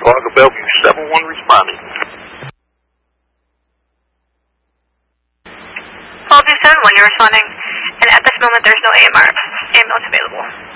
Lago Bellevue 7-1 responding. Bellevue 7-1, you're responding. And at this moment, there's no AMR ambulance available.